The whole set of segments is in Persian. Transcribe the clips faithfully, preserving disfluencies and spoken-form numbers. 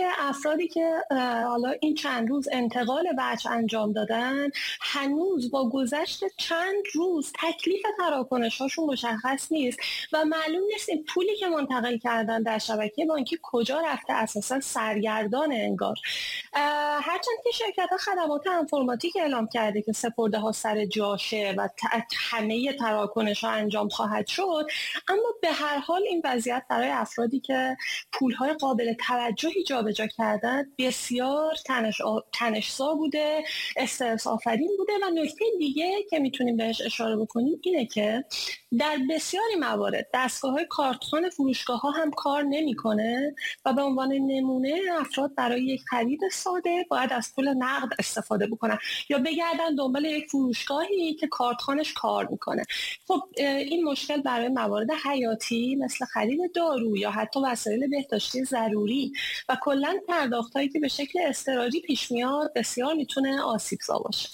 افرادی که حالا این چند روز انتقال وجه انجام دادن هنوز با گذشت چند روز تکلیف تراکنش هاشون مشخص نیست و معلوم نیست این پولی که منتقل کردن در شبکه بانکی کجا رفته، اساسا سرگردان انگار. هرچند که شرکت خدمات انفرماتیک اعلام کرده که سپرده ها سر جاشه و همه تراکنش ها انجام خواهد شد، اما به هر حال این وضعیت برای افرادی که پول‌های قابل توجهی جابجا کردن بسیار تنش آ... تنش‌زا بوده، استرس آفرین بوده. و نکته دیگه که میتونیم بهش اشاره بکنیم اینه که در بسیاری موارد دستگاه‌های کارتخوان فروشگاه‌ها هم کار نمی‌کنه و به عنوان نمونه افراد برای یک خرید ساده باید از پول نقد استفاده بکنن یا بگردن دنبال یک فروشگاهی که کارتخوانش کار میکنه. خب این مشکل برای موارد حیاتی مثل خرید دارو یا حتی وسایل بهداشتی ضروری و کلاً پرداخت‌هایی که به شکل اضطراری پیش میاد بسیار میتونه آسیب‌زا باشه.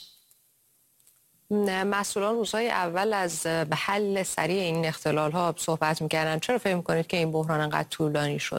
مسئولان روزهای اول از به حل سریع این اختلال‌ها صحبت می‌کردن. چرا فکر می‌کنید که این بحران انقدر طولانی شد؟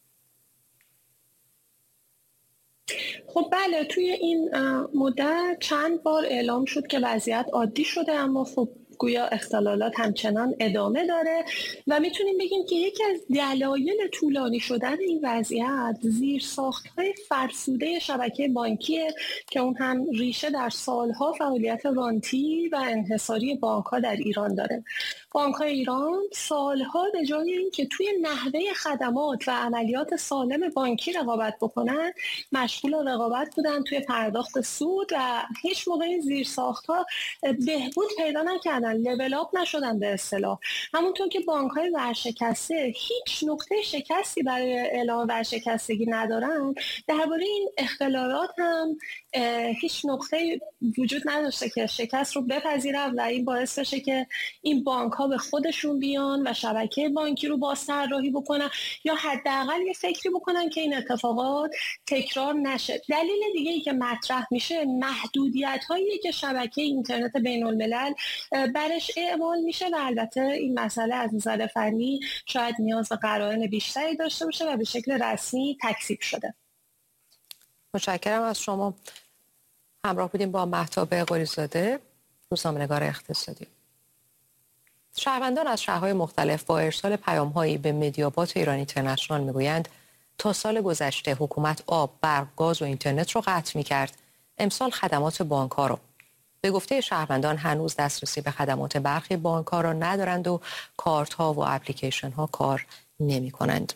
خب بله، توی این مدت چند بار اعلام شد که وضعیت عادی شده، اما خب گویا اختلالات همچنان ادامه داره و میتونیم بگیم که یکی از دلایل طولانی شدن این وضعیت زیرساخت‌های فرسوده شبکه بانکیه که اون هم ریشه در سالها فعالیت رانتی و انحصاری بانک‌ها در ایران داره. بانک‌های ایران سالها به جای اینکه توی نحوه خدمات و عملیات سالم بانکی رقابت بکنن، مشغول رقابت بودن توی پرداخت سود و هیچ موقع این زیرساخت‌ها بهبود پیدا نکردن، لول آپ نشدن به اصطلاح. همونطور که بانک‌های ورشکسته هیچ نقطه شکستی برای اعلام ورشکستگی ندارن، درباره این اختلالات هم هیچ نقطه وجود نداشته که شکست رو بپذیرن و این باعث بشه که این بانک‌ها به خودشون بیان و شبکه بانکی رو بازطراحی بکنن یا حداقل یه فکری بکنن که این اتفاقات تکرار نشه. دلیل دیگه ای که مطرح میشه محدودیت‌هایی که شبکه اینترنت بین‌الملل برش اعمال میشه و البته این مسئله از نظر فنی شاید نیاز به قرائن بیشتری داشته باشه و به شکل رسمی تکذیب شده. متشکرم از شما. همراه بودیم با مهتاب قلیزاده، روزنامه‌نگار اقتصادی. شهروندان از شهرهای مختلف با ارسال پیام‌هایی به مدیابات ایران اینترنشنال میگویند تا سال گذشته حکومت آب، برق، گاز و اینترنت رو قطع می‌کرد، امسال خدمات بانک‌ها رو. به گفته شهروندان هنوز دسترسی به خدمات برخی بانک‌ها را ندارند و کارت‌ها و اپلیکیشن‌ها کار نمی‌کنند.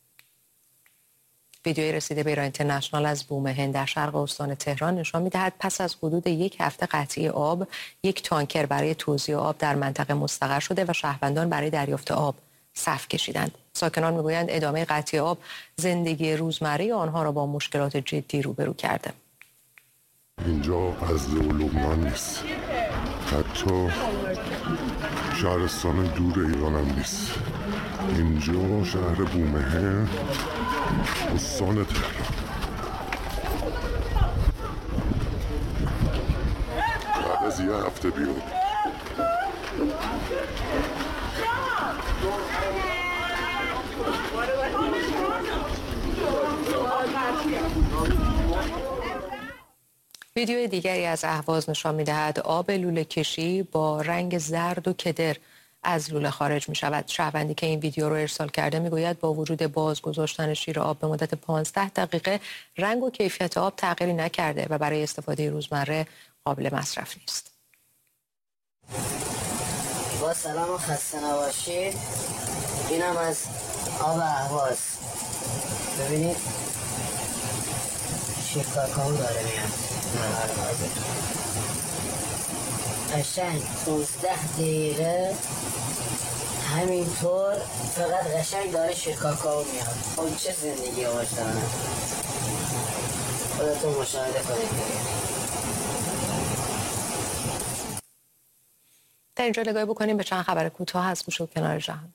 ویدیوی رسیده به ایران اینترنشنال از بوم هند در شرق استان تهران نشان می‌دهد پس از حدود یک هفته قطعی آب، یک تانکر برای توزیع آب در منطقه مستقر شده و شهروندان برای دریافت آب صف کشیدند. ساکنان می‌گویند ادامه قطعی آب زندگی روزمره آنها را با مشکلات جدی روبرو کرده. اینجا غزه و لبنان نیست، حتی شهرستان دور ایران هم نیست. اینجا شهر بومهن، استان تهران. بعد از یه هفته بیاد ویدیو دیگری از اهواز نشان می‌دهد آب لوله کشی با رنگ زرد و کدر از لوله خارج می‌شود. شهروندی که این ویدیو رو ارسال کرده می‌گوید با وجود باز گذاشتن شیر آب به مدت پانزده دقیقه رنگ و کیفیت آب تغییری نکرده و برای استفاده روزمره قابل مصرف نیست. با سلام و خسته نباشید. اینم از آب اهواز. ببینید شیر کاکائو داره میاد. قشنگ پانزده دقیقه همینطور فقط قشنگ داره شیر کاکائو میاد. خب چه زندگی باش دارم، خودتون مشاهده کنید. در اینجا نگاهی بکنیم به چند خبر کوتاه از گوشه و کنار جهان.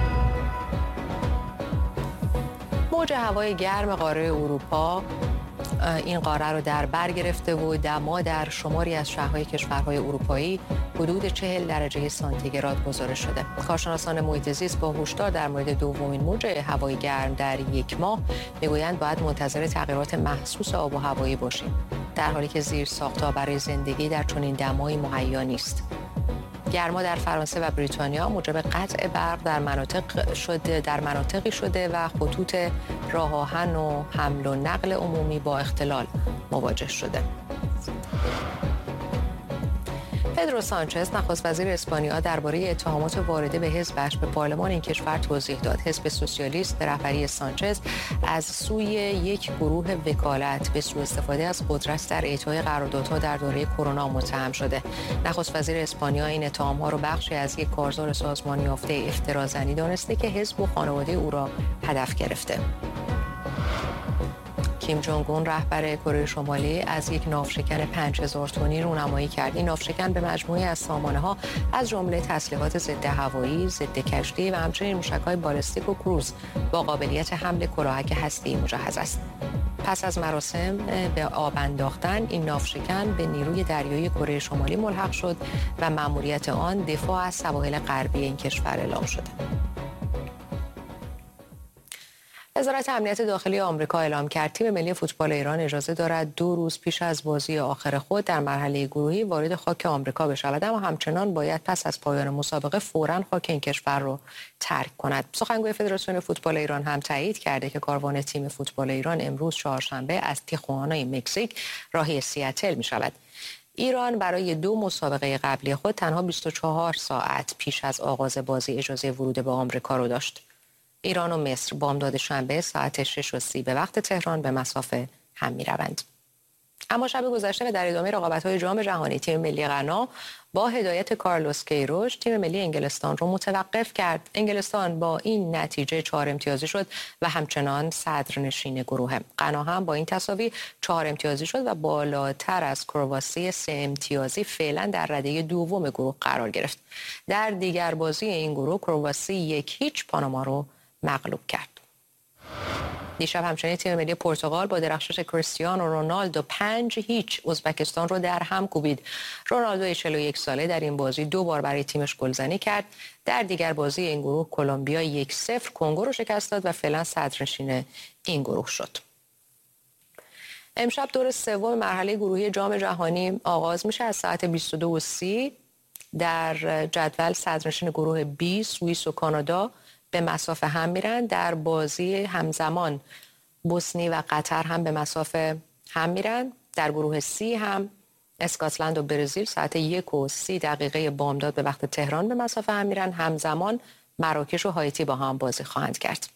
موج هوای گرم قاره اروپا این قاره رو در بر گرفته و دما در شماری از شهرهای کشورهای اروپایی حدود چهل درجه سانتیگراد گزارش شده. کارشناسان محیط زیست با هشدار در مورد دومین موج هوای گرم در یک ماه میگویند باید منتظر تغییرات محسوس آب و هوایی باشیم، در حالی که زیر ساختها برای زندگی در چنین دمایی مهیا نیست. گرما در فرانسه و بریتانیا موجب قطع برق در مناطق شده در مناطقی شده و خطوط راه آهن و حمل و نقل عمومی با اختلال مواجه شده. پدرو سانچز نخست وزیر اسپانیا درباره اتهامات وارده به حزبش به پارلمان این کشور توضیح داد. حزب سوسیالیست به رهبری سانچز از سوی یک گروه وکالت به سوء استفاده از قدرت در اعطای قراردادها در دوره کرونا متهم شده. نخست وزیر اسپانیا این اتهام‌ها را بخشی از یک کارزار سازمان یافته افتراضی دانسته که حزب و خانواده او را هدف گرفته. کیم جونگ اون رهبر کره شمالی از یک ناوشکن پنج هزار تنی رونمایی کرد. این ناوشکن به مجموعه از سامانه‌ها از جمله تسلیحات ضد هوایی، ضد کشتی و همچنین موشک‌های بالستیک و کروز با قابلیت حمل کلاهک هسته‌ای مجهز است. پس از مراسم به آب انداختن این ناوشکن به نیروی دریایی کره شمالی ملحق شد و مأموریت آن دفاع از سواحل غربی این کشور اعلام شده. وزارت امنیت داخلی آمریکا اعلام کرد تیم ملی فوتبال ایران اجازه دارد دو روز پیش از بازی آخر خود در مرحله گروهی وارد خاک آمریکا بشود، اما همچنان باید پس از پایان مسابقه فوراً خاک این کشور را ترک کند. سخنگوی فدراسیون فوتبال ایران هم تایید کرده که کاروان تیم فوتبال ایران امروز چهارشنبه از تیخوانا مکزیک راهی سیاتل می شود. ایران برای دو مسابقه قبلی خود تنها بیست و چهار ساعت پیش از آغاز بازی اجازه ورود به آمریکا را داشت. ایران و مصر بامداد شنبه ساعت شش و سی به وقت تهران به مسافه هم می روند. اما شب گذشته و در ادامه رقابت‌های جام جهانی تیم ملی غنا با هدایت کارلوس کیروش تیم ملی انگلستان رو متوقف کرد. انگلستان با این نتیجه چهار امتیازی شد و همچنان صدرنشین گروه. غنا هم با این تساوی چهار امتیازی شد و بالاتر از کرواسی سه امتیازی فعلا در رده دوم گروه قرار گرفت. در دیگر بازی این گروه کرواسی یک هیچ پاناما رو مغلوب کرد. دیشب همچنین تیم ملی پرتغال با درخشش کریستیانو رونالدو پنج هیچ ازبکستان رو در هم کوبید. رونالدو چهل و یک ساله در این بازی دو بار برای تیمش گلزنی کرد. در دیگر بازی این گروه کلمبیا یک صفر کنگو رو شکست داد و فعلا صدرنشین این گروه شد. امشب دور سوم مرحله گروهی جام جهانی آغاز میشه از ساعت بیست و دو و سی. در جدول صدرنشین گروه بی سوئیس و کانادا به مسافه هم میرن. در بازی همزمان بوسنی و قطر هم به مسافه هم میرن. در گروه سی هم اسکاتلند و برزیل ساعت یک و سی دقیقه بامداد به وقت تهران به مسافه هم میرن. همزمان مراکش و هایتی با هم بازی خواهند کرد.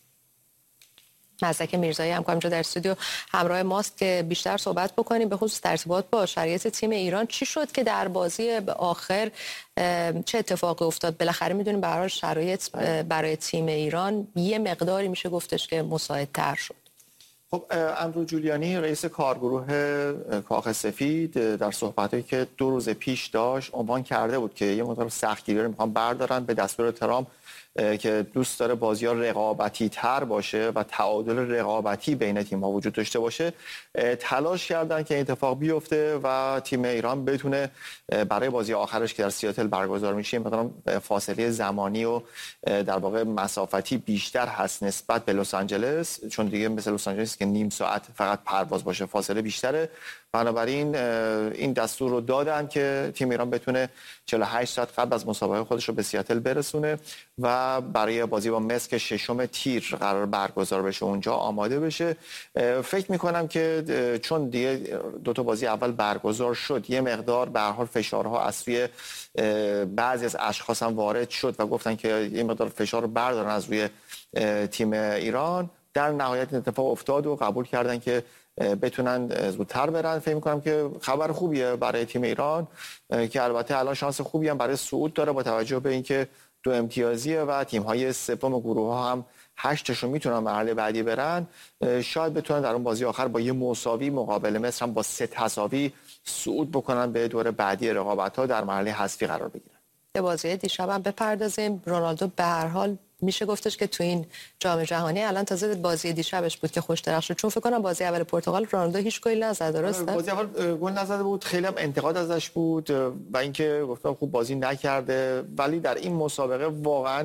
مزدک میرزایی هم اینجا در استودیو همراه ماست که بیشتر صحبت بکنیم به خصوص در ارتباط با شرایط تیم ایران. چی شد که در بازی آخر چه اتفاقی افتاد؟ بالاخره میدونیم برای شرایط برای تیم ایران یه مقداری میشه گفتش که مساعدتر شد. خب اندرو جولیانی رئیس کارگروه کاخ سفید در صحبتایی که دو روز پیش داشت عنوان کرده بود که یه مقدار سختگیری رو میخوان بردارن به دستور ترامپ که دوست داره بازی‌ها رقابتی تر باشه و تعادل رقابتی بین تیم‌ها وجود داشته باشه. تلاش کردن که این اتفاق بیفته و تیم ایران بتونه برای بازی آخرش که در سیاتل برگزار میشه مثلا فاصله زمانی و در واقع مسافتی بیشتر هست نسبت به لس آنجلس، چون دیگه مثل لس آنجلس که نیم ساعت فقط پرواز باشه فاصله بیشتره. بنابراین این دستور رو دادن که تیم ایران بتونه چهل و هشت ساعت قبل از مسابقه خودش رو به سیاتل برسونه و برای بازی با مصر که ششم تیر قرار برگزار بشه اونجا آماده بشه. فکر میکنم که چون دیگه دو تا بازی اول برگزار شد یه مقدار به هر حال فشارها از روی بعضی از اشخاص هم وارد شد و گفتن که یه مقدار فشار رو بردارن از روی تیم ایران. در نهایت این اتفاق افتاد و قبول کردن که بتونن زودتر برن. فکر می‌کنم که خبر خوبیه برای تیم ایران که البته الان شانس خوبی هم برای صعود داره با توجه به اینکه دو امتیازیه و تیم‌های سوم گروه‌ها هم هشتشون میتونن مرحله بعدی برن. شاید بتونن در اون بازی آخر با یه مساوی مقابل مصر هم با سه تساوی صعود بکنن به دور بعدی رقابت‌ها در مرحله حذفی قرار بگیرن. به بازی دیشب هم بپردازیم. رونالدو به هر حال میشه گفتش که تو این جام جهانی الان تازه بازی دیشبش بود که خوش درخش شد، چون فکر کنم بازی اول پرتغال رونالدو هیچ گلی نزد، درسته؟ بازی اول گل نزده بود، خیلی هم انتقاد ازش بود و اینکه گفتم خوب بازی نکرده، ولی در این مسابقه واقعا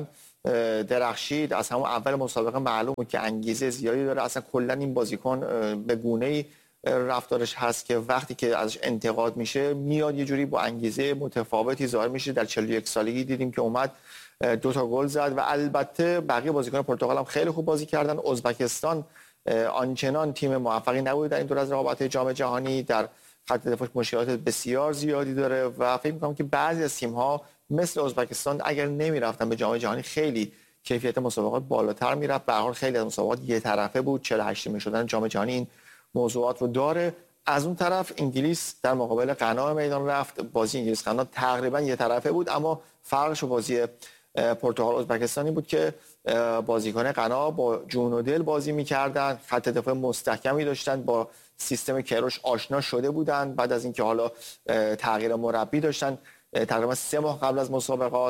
درخشید. از همون اول مسابقه معلوم بود که انگیزه زیادی داره. اصلا کلا این بازیکن به گونه‌ای رفتارش هست که وقتی که ازش انتقاد میشه میاد یه جوری با انگیزه متفاوتی ظاهر میشه. در چهل و یک سالگی دیدیم که اومد دو تا گل زد و البته بقیه بازیکن پرتغال هم خیلی خوب بازی کردن. ازبکستان آنچنان تیم موفقی نبود در این دور از رقابت جام جهانی، در خط دفاع مشکلات بسیار زیادی داره و فکر می‌کنم که بعضی از تیم‌ها مثل ازبکستان اگر نمی‌رفتن به جام جهانی خیلی کیفیت مسابقات بالاتر میرفت. به هر حال خیلی از مسابقات یک طرفه بود، چهل و هشتمی شدن جام جهانی این موضوعات رو داره. از اون طرف انگلیس در مقابل غنا میدان رفت، بازی انگلیس غنا تقریبا یک طرفه بود، اما فرقش با بازی پرتغال ازبکستانی بود که بازیکن غنا با جون و دل بازی می‌کردن، خط دفاع مستحکمی داشتن، با سیستم کیروش آشنا شده بودن بعد از اینکه حالا تغییر مربی داشتن تقریبا سه ماه قبل از مسابقات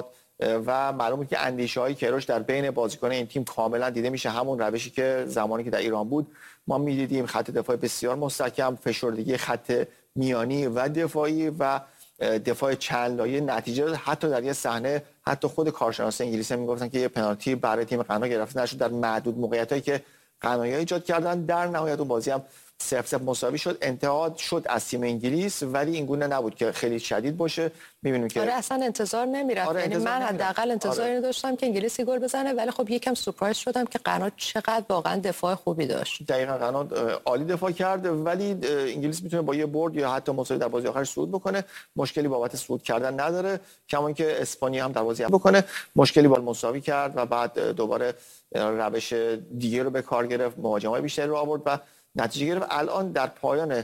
و معلومه که اندیشه‌های کیروش در بین بازیکن این تیم کاملا دیده میشه. همون روشی که زمانی که در ایران بود ما می‌دیدیم، خط دفاع بسیار مستحکم، فشردگی خط میانی و دفاعی و دفاع چند لایه. نتیجه حتی در یه صحنه حتی خود کارشناسان انگلیسی میگفتن که یه پنالتی برای تیم غنا گرفته نشد در محدود موقعیتایی که غنایا ایجاد کردن. در نهایت اون بازی هم صفر صفر مساوی شد. انتقاد شد از تیم انگلیس ولی این گونه نبود که خیلی شدید باشه. می‌بینیم که آره اصلا انتظار نمیرفت. آره یعنی من حداقل انتظار آره. اینو داشتم که انگلیسی گل بزنه، ولی خب یکم سورپرایز شدم که غنا چقدر واقعا دفاع خوبی داشت. دقیقاً غنا عالی دفاع کرد ولی انگلیس میتونه با یه برد یا حتی مساوی در بازی آخر صعود بکنه. مشکلی بابت صعود کردن نداره، کما اینکه اسپانیا هم در بازی بکنه مشکلی با مساوی کرد و بعد دوباره روش دیگه رو به کار گرفت، مهاجمای بیشتری رو آورد و نتیجه گرفت. الان در پایان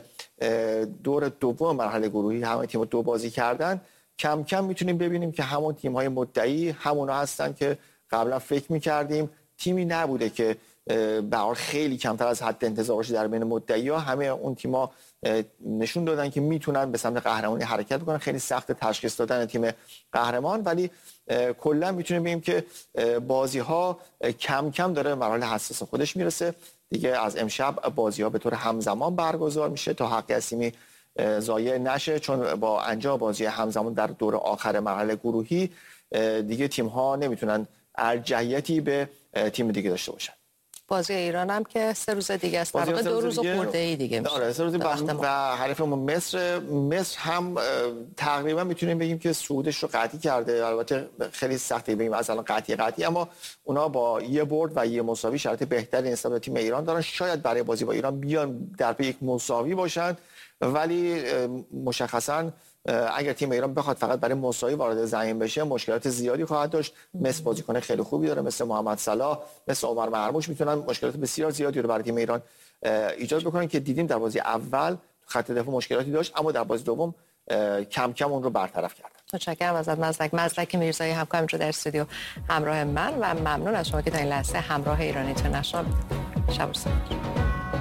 دور دوم مرحله گروهی همه تیم‌ها دو بازی کردن. کم کم میتونیم ببینیم که همون تیم‌های مدعی همونا هستن که قبلا فکر می‌کردیم. تیمی نبوده که به هر خیلی کمتر از حد انتظار باشه در بین مدعی‌ها. همه اون تیم‌ها نشون دادن که میتونن به سمت قهرمانی حرکت بکنن. خیلی سخت تشخیص دادن تیم قهرمان، ولی کلا میتونیم بگیم که بازی‌ها کم کم داره مرحله حساس خودش میرسه. دیگه از امشب بازی‌ها به طور همزمان برگزار میشه تا حق اسیمی ضایع نشه، چون با انجام بازی همزمان در دور آخر مرحله گروهی دیگه تیم‌ها نمیتونن ارجحیتی به تیم دیگه داشته باشن. بازی ایران هم که سه روز دیگه است، در واقع دو روز خورده ای دیگه میشه. آره سه روز و حریفمون مصر مصر هم تقریبا میتونیم بگیم که صعودش رو قطعی کرده. البته خیلی سخته بگیم از الان قطعی قطعی، اما اونا با یه برد و یه مساوی شرط بهتری نسبت به تیم ایران دارن. شاید برای بازی با ایران بیان در پی یک مساوی باشن، ولی مشخصاً اگر تیم ایران بخواد فقط برای مساوی وارد زمین بشه مشکلات زیادی خواهد داشت. مثل بازیکن خیلی خوبی داره مثل محمد صلاح، مثل عمر مرموش، میتونن مشکلات بسیار زیادی رو برای تیم ایران ایجاد بکنن که دیدیم در بازی اول خط دفاع مشکلاتی داشت، اما در بازی دوم کم کم اون رو برطرف کردن. متشکرم ازت مزدک مزدک میرزایی، همکارم رو در استودیو همراه من و ممنون از شما که تا این لحظه همراه ایران اینترنشنال. شب و